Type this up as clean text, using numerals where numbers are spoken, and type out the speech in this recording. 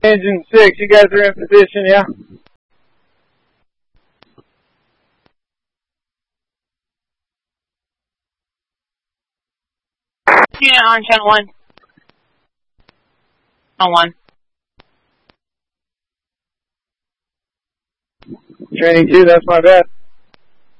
Engine 6, you guys are in position, yeah? Unit on channel 1. On 1. Training 2, that's my bad.